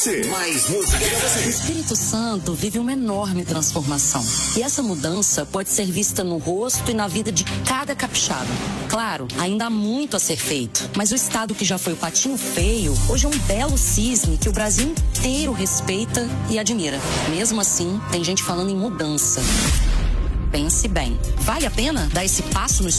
Mais música pra você. O Espírito Santo vive uma enorme transformação. E essa mudança pode ser vista no rosto e na vida de cada capixaba. Claro, ainda há muito a ser feito. Mas o estado que já foi o patinho feio, hoje é um belo cisne que o Brasil inteiro respeita e admira. Mesmo assim, tem gente falando em mudança. Pense bem. Vale a pena dar esse passo no